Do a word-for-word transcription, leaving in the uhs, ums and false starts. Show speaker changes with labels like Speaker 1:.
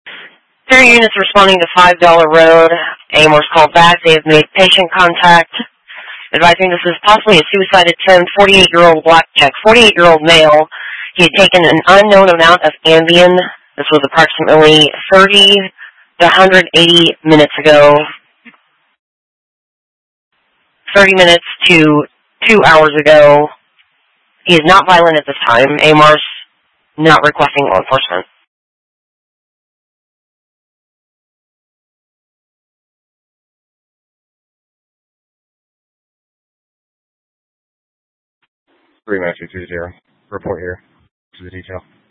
Speaker 1: Three units responding to five Dollar Road. Amor's called back. They have made patient contact, advising this is possibly a suicide attempt. forty-eight-year-old black check, forty-eight-year-old male. He had taken an unknown amount of Ambien. This was approximately thirty to one hundred eighty minutes ago. thirty minutes to two hours ago. He is not violent at this time. Amor's not requesting law enforcement.
Speaker 2: three nine two two zero. Report here to the detail.